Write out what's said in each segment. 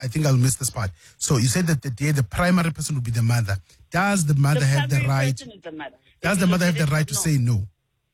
I think I'll miss this part. So you said that the primary person would be the mother. Does the mother have the right? The mother. Does the mother have the right to say no?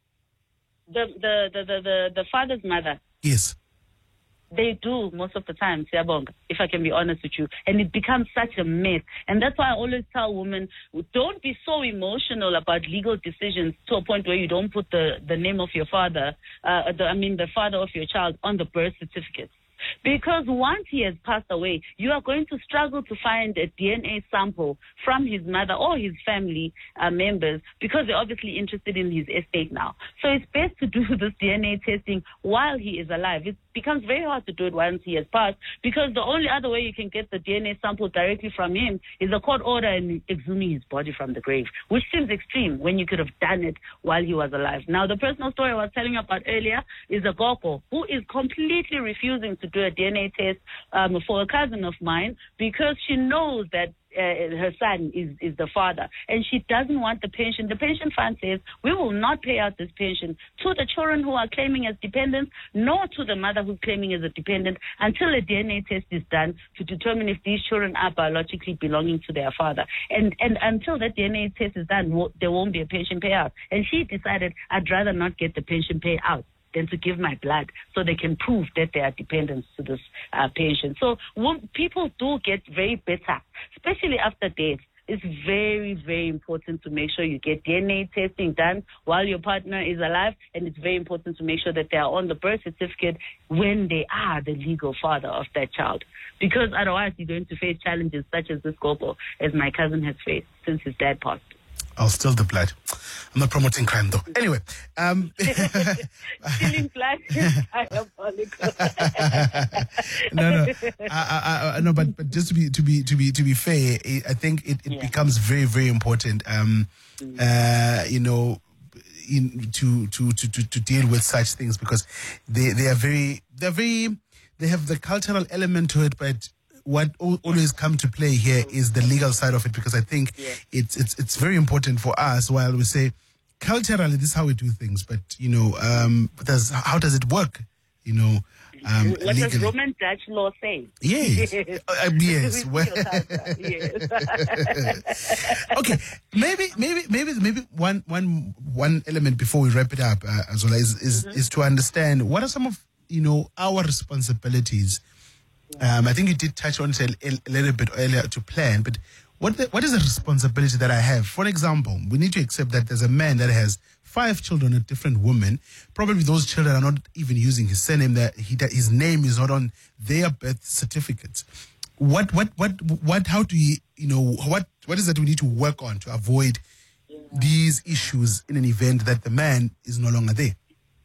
The father's mother. Yes. They do most of the time, Siyabonga, if I can be honest with you. And it becomes such a mess. And that's why I always tell women, don't be so emotional about legal decisions to a point where you don't put the name of your father, the father of your child on the birth certificate. Because once he has passed away, you are going to struggle to find a DNA sample from his mother or his family members, because they're obviously interested in his estate now. So it's best to do this DNA testing while he is alive. It becomes very hard to do it once he has passed, because the only other way you can get the DNA sample directly from him is a court order and exhuming his body from the grave, which seems extreme when you could have done it while he was alive. Now, the personal story I was telling you about earlier is a Goko who is completely refusing to do a DNA test for a cousin of mine, because she knows that her son is the father, and she doesn't want the pension. The pension fund says we will not pay out this pension to the children who are claiming as dependents, nor to the mother who's claiming as a dependent, until a DNA test is done to determine if these children are biologically belonging to their father. And until that DNA test is done, there won't be a pension payout. And she decided, I'd rather not get the pension payout than to give my blood so they can prove that they are dependents to this pension. So people do get very bitter, especially after death. It's very, very important to make sure you get DNA testing done while your partner is alive, and it's very important to make sure that they are on the birth certificate when they are the legal father of that child, because otherwise you're going to face challenges such as this Gopo, as my cousin has faced since his dad passed. I'll steal the blood. I'm not promoting crime, though. Anyway, stealing blood. I apologize. No, but just to be fair, I think it becomes very, very important. To deal with such things, because they have the cultural element to it, but what always come to play here is the legal side of it, because I think it's very important for us. While we say culturally this is how we do things, but how does it work? What legally. does Roman Dutch law say? Yes. Yes. Okay. Maybe one element before we wrap it up, Azola, is to understand what are some of our responsibilities. I think you did touch on it a little bit earlier, to plan, but what is the responsibility that I have? For example, we need to accept that there's a man that has 5 children with different women. Probably those children are not even using his surname, that his name is not on their birth certificates. What is that we need to work on to avoid these issues in an event that the man is no longer there?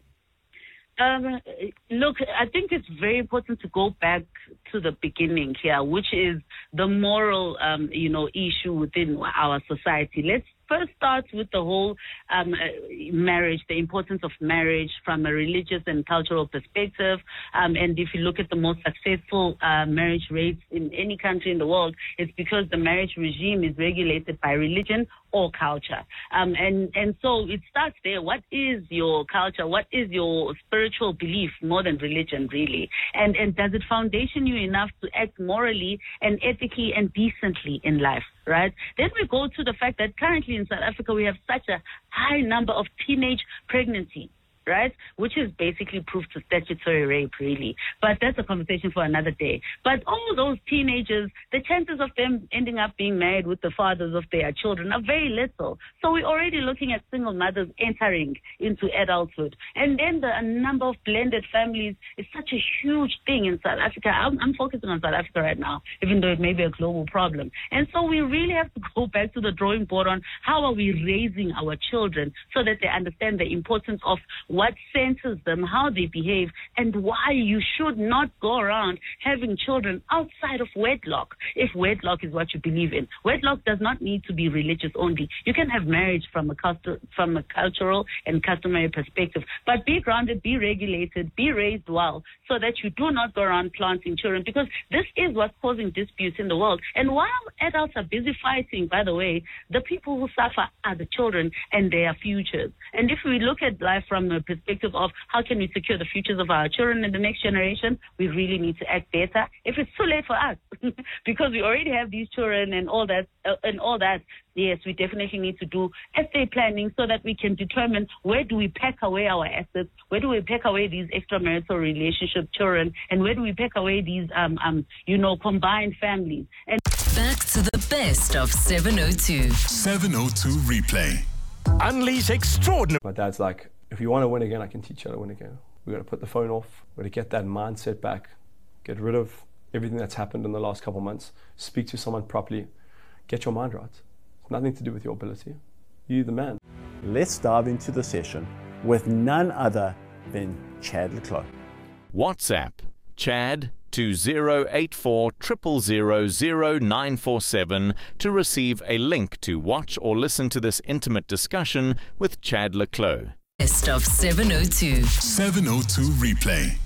Look, I think it's very important to go back to the beginning here, which is the moral, issue within our society. Let's first start with the whole marriage, the importance of marriage from a religious and cultural perspective. And if you look at the most successful marriage rates in any country in the world, it's because the marriage regime is regulated by religion or culture. And so it starts there. What is your culture? What is your spiritual belief more than religion, really? And does it foundation you enough to act morally and ethically and decently in life, right? Then we go to the fact that currently in South Africa we have such a high number of teenage pregnancy, right? Which is basically proof to statutory rape, really. But that's a conversation for another day. But all those teenagers, the chances of them ending up being married with the fathers of their children are very little. So we're already looking at single mothers entering into adulthood. And then the number of blended families is such a huge thing in South Africa. I'm focusing on South Africa right now, even though it may be a global problem. And so we really have to go back to the drawing board on how are we raising our children so that they understand the importance of what centers them, how they behave, and why you should not go around having children outside of wedlock, if wedlock is what you believe in. Wedlock does not need to be religious only. You can have marriage from a cultural and customary perspective, but be grounded, be regulated, be raised well, so that you do not go around planting children, because this is what's causing disputes in the world. And while adults are busy fighting, by the way, the people who suffer are the children and their futures. And if we look at life from a perspective of how can we secure the futures of our children and the next generation, we really need to act better. If it's too late for us, because we already have these children and all that, yes, we definitely need to do estate planning so that we can determine where do we pack away our assets, where do we pack away these extramarital relationship children, and where do we pack away these, combined families. And back to the best of 702. 702 Replay. Unleash extraordinary. My dad's like, if you want to win again, I can teach you how to win again. We're going to put the phone off. We're going to get that mindset back. Get rid of everything that's happened in the last couple of months. Speak to someone properly. Get your mind right. It's nothing to do with your ability. You're the man. Let's dive into the session with none other than Chad le Clos. WhatsApp Chad 2084 000 947 to receive a link to watch or listen to this intimate discussion with Chad le Clos. Best of 702. 702 Replay.